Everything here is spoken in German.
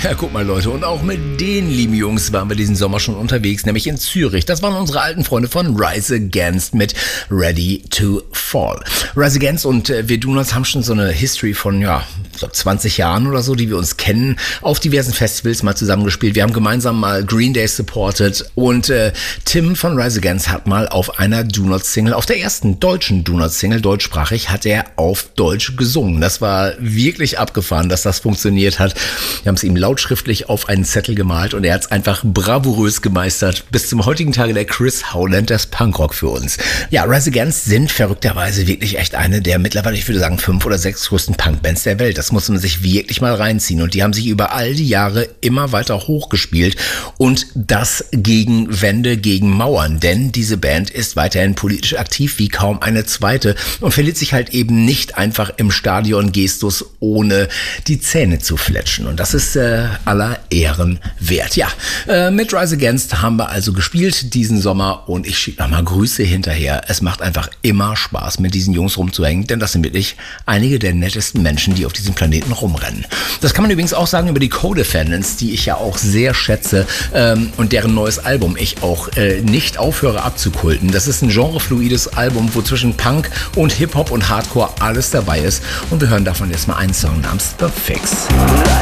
Ja, guck mal Leute, und auch mit den lieben Jungs waren wir diesen Sommer schon unterwegs, nämlich in Zürich. Das waren unsere alten Freunde von Rise Against mit Ready to Fall. Rise Against und wir Donuts haben schon so eine History von, ich glaube 20 Jahren oder so, die wir uns kennen, auf diversen Festivals mal zusammengespielt. Wir haben gemeinsam mal Green Day supported und Tim von Rise Against hat mal auf einer Donuts-Single, auf der ersten deutschen Donuts-Single, deutschsprachig, hat er auf Deutsch gesungen. Das war wirklich abgefahren, dass das funktioniert hat. Wir haben es ihm lautschriftlich auf einen Zettel gemalt und er hat es einfach bravourös gemeistert. Bis zum heutigen Tage der Chris Howland des Punkrock für uns. Ja, Rise Against sind verrückterweise wirklich echt eine der mittlerweile, ich würde sagen, 5 oder 6 größten Punkbands der Welt. Das muss man sich wirklich mal reinziehen. Und die haben sich über all die Jahre immer weiter hochgespielt und das gegen Wände, gegen Mauern. Denn diese Band ist weiterhin politisch aktiv wie kaum eine zweite und verliert sich halt eben nicht einfach im Stadion-Gestus, ohne die Zähne zu fletschen. Und das ist aller Ehren wert. Ja, mit Rise Against haben wir also gespielt diesen Sommer und ich schicke nochmal Grüße hinterher. Es macht einfach immer Spaß, mit diesen Jungs rumzuhängen, denn das sind wirklich einige der nettesten Menschen, die auf diesem Planeten rumrennen. Das kann man übrigens auch sagen über die Co-Defendants, die ich ja auch sehr schätze und deren neues Album ich auch nicht aufhöre abzukulten. Das ist ein genrefluides Album, wo zwischen Punk und Hip-Hop und Hardcore alles dabei ist und wir hören davon jetzt mal einen Song namens The Fix.